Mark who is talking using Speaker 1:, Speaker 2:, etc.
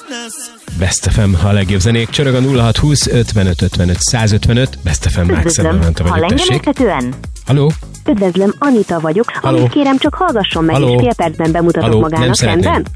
Speaker 1: Best FM, a legjobb zenék. Csörög a 0620 55 55 155. Best FM Max Szemmelmente vagyok, tessék. Halló?
Speaker 2: Üdvözlöm, Anita vagyok. Amit kérem, csak hallgasson meg, és fél percben bemutatok magának, rendben?